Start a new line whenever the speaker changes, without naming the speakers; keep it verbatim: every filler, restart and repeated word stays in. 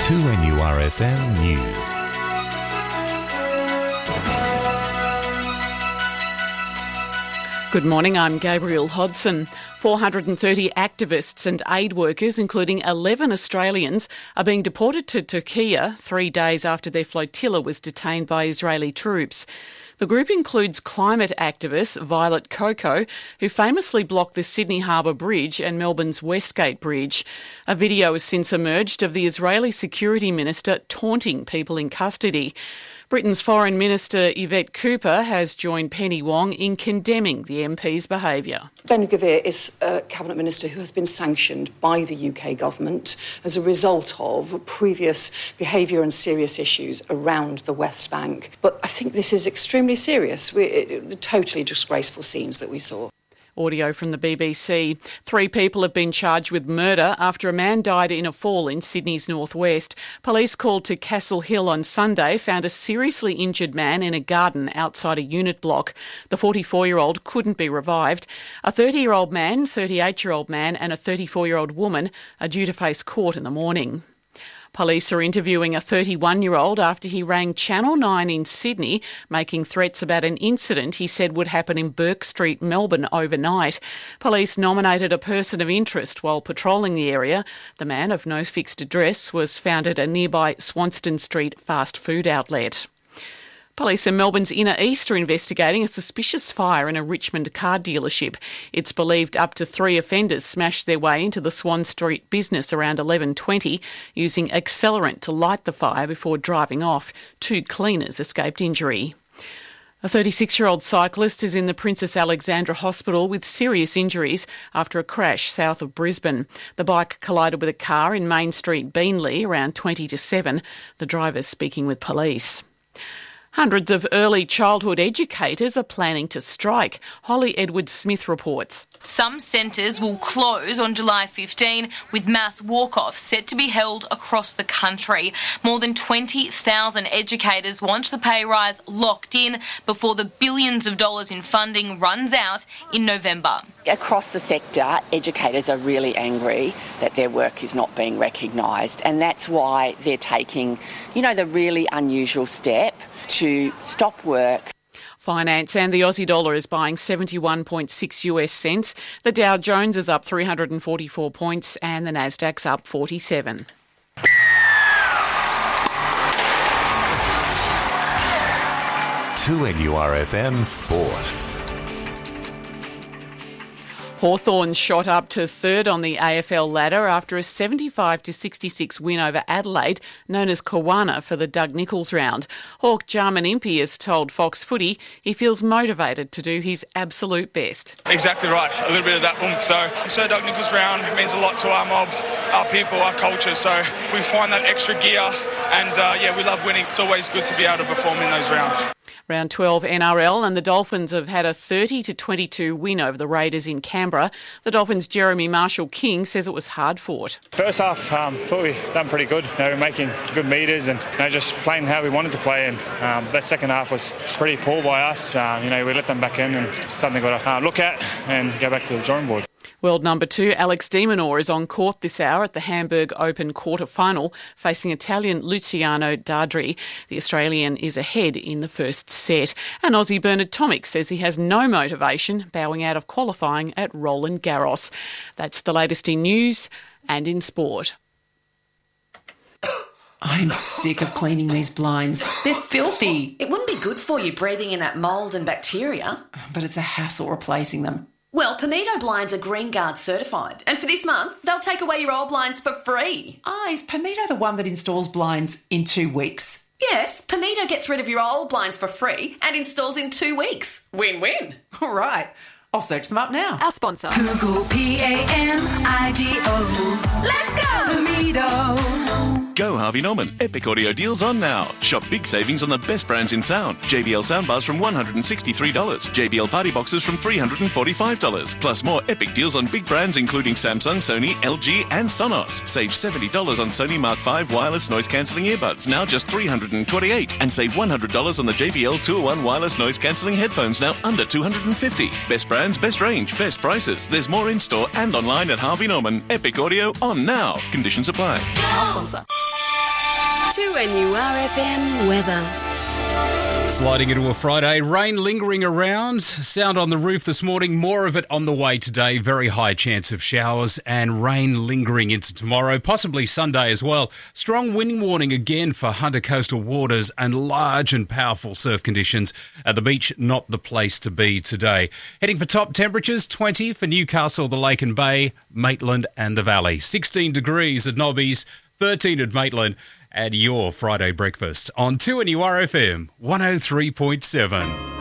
two N U R F M News.
Good morning, I'm Gabrielle Hodson. four hundred thirty activists and aid workers, including eleven Australians, are being deported to Turkey three days after their flotilla was detained by Israeli troops. The group includes climate activist Violet Coco, who famously blocked the Sydney Harbour Bridge and Melbourne's Westgate Bridge. A video has since emerged of the Israeli Security Minister taunting people in custody. Britain's Foreign Minister Yvette Cooper has joined Penny Wong in condemning the M P's behaviour.
Ben Gvir is a Cabinet Minister who has been sanctioned by the U K government as a result of previous behaviour and serious issues around the West Bank. But I think this is extremely serious. We, it, totally disgraceful scenes that we saw.
Audio from the B B C. Three people have been charged with murder after a man died in a fall in Sydney's northwest. Police called to Castle Hill on Sunday found a seriously injured man in a garden outside a unit block. The forty-four-year-old couldn't be revived. A thirty-year-old man, thirty-eight-year-old man and a thirty-four-year-old woman are due to face court in the morning. Police are interviewing a thirty-one-year-old after he rang Channel nine in Sydney, making threats about an incident he said would happen in Bourke Street, Melbourne, overnight. Police nominated a person of interest while patrolling the area. The man, of no fixed address, was found at a nearby Swanston Street fast food outlet. Police in Melbourne's inner east are investigating a suspicious fire in a Richmond car dealership. It's believed up to three offenders smashed their way into the Swan Street business around eleven twenty, using accelerant to light the fire before driving off. Two cleaners escaped injury. A thirty-six-year-old cyclist is in the Princess Alexandra Hospital with serious injuries after a crash south of Brisbane. The bike collided with a car in Main Street, Beenleigh, around twenty to seven. The driver's speaking with police. Hundreds of early childhood educators are planning to strike. Holly Edwards-Smith reports.
Some centres will close on July fifteenth, with mass walk-offs set to be held across the country. More than twenty thousand educators want the pay rise locked in before the billions of dollars in funding runs out in November.
Across the sector, educators are really angry that their work is not being recognised, and that's why they're taking, you know, the really unusual step to stop work.
Finance and the Aussie dollar is buying seventy-one point six US cents. The Dow Jones is up three hundred forty-four points and the Nasdaq's up forty-seven.
two N U R F M Sport.
Hawthorn shot up to third on the A F L ladder after a seventy-five to sixty-six win over Adelaide, known as Kawana, for the Doug Nicholls round. Hawk Jarman Impey has told Fox Footy he feels motivated to do his absolute best.
Exactly right, a little bit of that oomph. So, so Doug Nicholls round means a lot to our mob, our people, our culture. So we find that extra gear and uh, yeah, we love winning. It's always good to be able to perform in those rounds.
Round twelve N R L, and the Dolphins have had a thirty to twenty-two win over the Raiders in Canberra. The Dolphins' Jeremy Marshall-King says it was hard fought.
First half, um, thought we done pretty good. You know, we're making good meters and you know, just playing how we wanted to play. And um, that second half was pretty poor by us. Um, you know, we let them back in, and it's something we've got to uh, look at and go back to the drawing board.
World number two, Alex de Minaur, is on court this hour at the Hamburg Open quarter-final, facing Italian Luciano Dadri. The Australian is ahead in the first set. And Aussie Bernard Tomic says he has no motivation bowing out of qualifying at Roland Garros. That's the latest in news and in sport.
I'm sick of cleaning these blinds. They're filthy.
It wouldn't be good for you breathing in that mould and bacteria.
But it's a hassle replacing them.
Well, Pamido blinds are Green Guard certified. And for this month, they'll take away your old blinds for free.
Ah, is Pamido the one that installs blinds in two weeks?
Yes, Pamido gets rid of your old blinds for free and installs in two weeks. Win-win.
All right. I'll search them up now.
Our sponsor.
Google P A M I D O. Let's go, Pamido.
Go Harvey Norman. Epic audio deals on now. Shop big savings on the best brands in sound. J B L soundbars from one hundred sixty-three dollars. J B L party boxes from three hundred forty-five dollars. Plus more epic deals on big brands including Samsung, Sony, L G and Sonos. Save seventy dollars on Sony Mark five wireless noise cancelling earbuds, now just three hundred twenty-eight dollars. And save one hundred dollars on the J B L two oh one wireless noise cancelling headphones, now under two hundred fifty dollars. Best brands, best range, best prices. There's more in store and online at Harvey Norman. Epic audio on now. Conditions apply.
Our sponsor.
two N U R F M weather.
Sliding into a Friday, rain lingering around, sound on the roof this morning, more of it on the way today, very high chance of showers and rain lingering into tomorrow, possibly Sunday as well. Strong wind warning again for Hunter coastal waters and large and powerful surf conditions. At the beach, not the place to be today. Heading for top temperatures, twenty for Newcastle, the Lake and Bay, Maitland and the Valley. sixteen degrees at Nobbies, thirteen at Maitland. And your Friday breakfast on two N U R F M one oh three point seven.